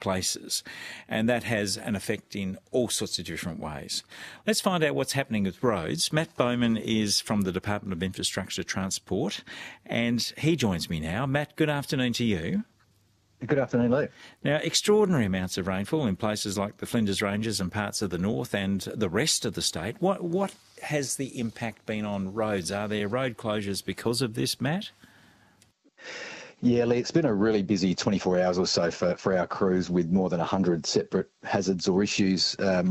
places, and that has an effect in all sorts of different ways. Let's find out what's happening with roads. Matt Bowman is from the Department of Infrastructure Transport, and he joins me now. Matt, good afternoon to you. Good afternoon, Lou. Now, extraordinary amounts of rainfall in places like the Flinders Ranges and parts of the north and the rest of the state. What has the impact been on roads? Are there road closures because of this, Matt? Yeah, Lee, it's been a really busy 24 hours or so for our crews, with more than 100 separate hazards or issues